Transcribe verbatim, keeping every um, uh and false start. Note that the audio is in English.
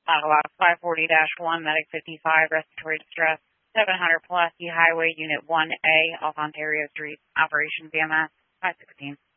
Battle Out five forty dash one, Medic fifty-five, Respiratory Distress, seven hundred plus, E Highway Unit one A, off Ontario Street, Operation V M S, five sixteen.